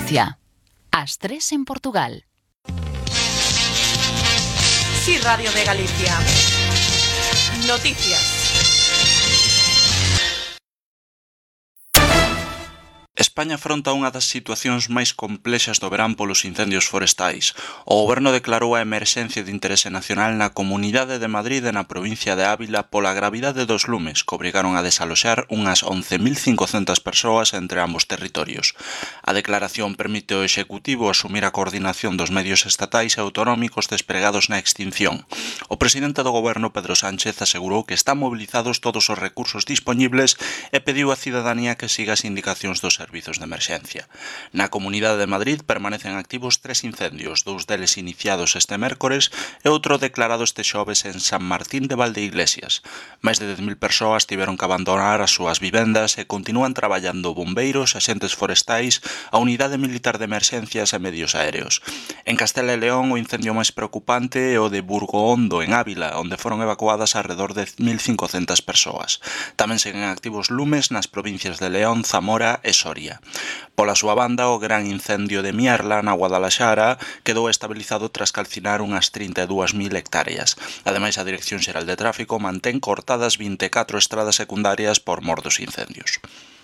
Galicia. As 3 en Portugal. Sí, Radio de Galicia. Noticias. España afronta unha das situacións máis complexas do verán polos incendios forestais. O Goberno declarou a emerxencia de interese nacional na Comunidade de Madrid e na provincia de Ávila pola gravidade dos lumes que obrigaron a desaloxar unhas 11.500 persoas entre ambos territorios. A declaración permite ao Executivo asumir a coordinación dos medios estatais e autonómicos despregados na extinción. O presidente do Goberno, Pedro Sánchez, asegurou que están mobilizados todos os recursos dispoñibles e pediu á cidadanía que siga as indicacións dos servizos de emerxencia. Na Comunidade de Madrid permanecen activos 3 incendios, 2 deles iniciados este mércores e outro declarado este xoves en San Martín de Valdeiglesias. Máis de 10.000 persoas tiveron que abandonar as súas vivendas e continúan traballando bombeiros, axentes forestais, a Unidade Militar de Emerxencias e medios aéreos. En Castela e León o incendio máis preocupante é o de Burgohondo, en Ávila, onde foron evacuadas alrededor de 1.500 persoas. Tamén seguen activos lumes nas provincias de León, Zamora e Soria. Pola súa banda, o gran incendio de Mierla, na Guadalaxara, quedou estabilizado tras calcinar unhas 32.000 hectáreas. Ademais, a Dirección Xeral de Tráfico mantén cortadas 24 estradas secundarias por mor dos incendios.